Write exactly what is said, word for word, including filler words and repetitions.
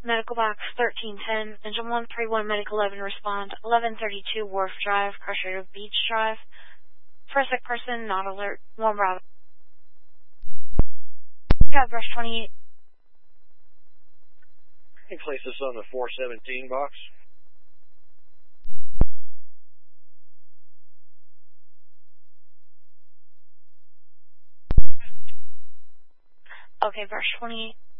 Medical Box thirteen ten, Engine one three one, Medical eleven, respond. eleven thirty-two, Wharf Drive, Crusher Beach Drive. For a sick person, not alert. one Bravo. Got brush twenty-eight. Can you place this on the four seventeen box? Okay, brush twenty-eight.